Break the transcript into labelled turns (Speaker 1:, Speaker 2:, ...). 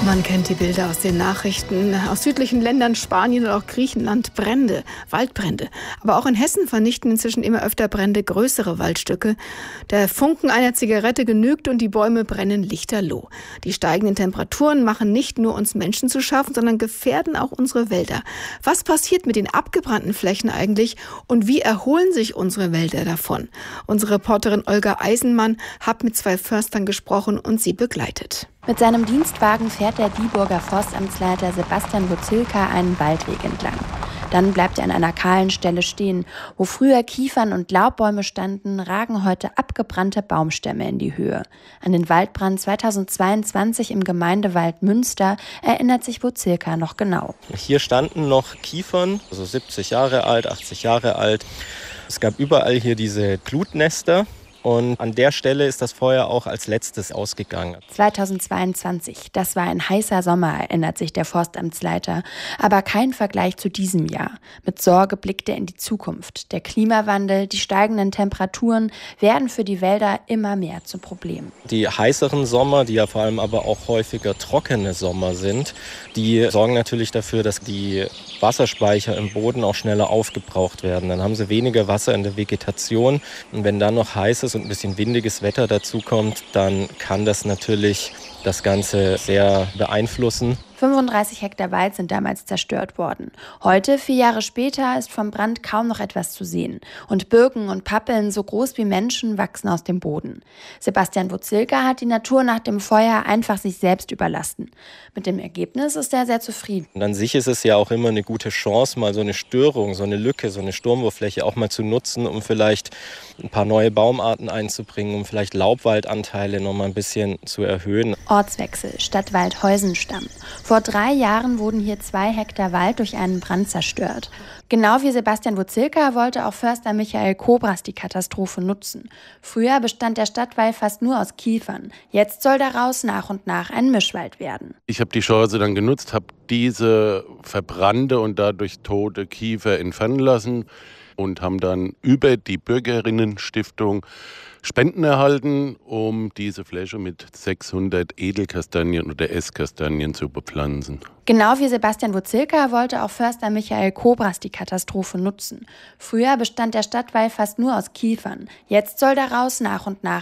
Speaker 1: Man kennt die Bilder aus den Nachrichten. Aus südlichen Ländern, Spanien oder auch Griechenland Brände, Waldbrände. Aber auch in Hessen vernichten inzwischen immer öfter Brände größere Waldstücke. Der Funken einer Zigarette genügt und die Bäume brennen lichterloh. Die steigenden Temperaturen machen nicht nur uns Menschen zu schaffen, sondern gefährden auch unsere Wälder. Was passiert mit den abgebrannten Flächen eigentlich und wie erholen sich unsere Wälder davon? Unsere Reporterin Olga Eisenmann hat mit 2 Förstern gesprochen und sie begleitet.
Speaker 2: Mit seinem Dienstwagen fährt der Dieburger Forstamtsleiter Sebastian Wozilka einen Waldweg entlang. Dann bleibt er an einer kahlen Stelle stehen. Wo früher Kiefern und Laubbäume standen, ragen heute abgebrannte Baumstämme in die Höhe. An den Waldbrand 2022 im Gemeindewald Münster erinnert sich Wozilka noch genau.
Speaker 3: Hier standen noch Kiefern, also 70 Jahre alt, 80 Jahre alt. Es gab überall hier diese Glutnester. Und an der Stelle ist das Feuer auch als letztes ausgegangen.
Speaker 2: 2022, das war ein heißer Sommer, erinnert sich der Forstamtsleiter. Aber kein Vergleich zu diesem Jahr. Mit Sorge blickt er in die Zukunft. Der Klimawandel, die steigenden Temperaturen werden für die Wälder immer mehr zum Problem.
Speaker 3: Die heißeren Sommer, die ja vor allem aber auch häufiger trockene Sommer sind, die sorgen natürlich dafür, dass die Wasserspeicher im Boden auch schneller aufgebraucht werden. Dann haben sie weniger Wasser in der Vegetation. Und wenn dann noch heißes und ein bisschen windiges Wetter dazu kommt, dann kann das natürlich das Ganze sehr beeinflussen.
Speaker 2: 35 Hektar Wald sind damals zerstört worden. Heute, 4 Jahre später, ist vom Brand kaum noch etwas zu sehen. Und Birken und Pappeln, so groß wie Menschen, wachsen aus dem Boden. Sebastian Wozilka hat die Natur nach dem Feuer einfach sich selbst überlassen. Mit dem Ergebnis ist er sehr zufrieden.
Speaker 3: Und an sich ist es ja auch immer eine gute Chance, mal so eine Störung, so eine Lücke, so eine Sturmwurffläche auch mal zu nutzen, um vielleicht ein paar neue Baumarten einzubringen, um vielleicht Laubwaldanteile noch mal ein bisschen zu erhöhen.
Speaker 2: Ortswechsel, Stadtwald Heusenstamm. Vor 3 Jahren wurden hier 2 Hektar Wald durch einen Brand zerstört. Genau wie Sebastian Wozilka wollte auch Förster Michael Kobras die Katastrophe nutzen. Früher bestand der Stadtwald fast nur aus Kiefern. Jetzt soll daraus nach und nach ein Mischwald werden.
Speaker 4: Ich habe die Chance dann genutzt, habe diese verbrannte und dadurch tote Kiefer entfernen lassen und haben dann über die Bürgerinnenstiftung Spenden erhalten, um diese Fläche mit 600 Edelkastanien oder Esskastanien zu bepflanzen.
Speaker 2: Genau wie Sebastian Wozilka wollte auch Förster Michael Kobras die Katastrophe nutzen. Früher bestand der Stadtwald fast nur aus Kiefern. Jetzt soll daraus nach und nach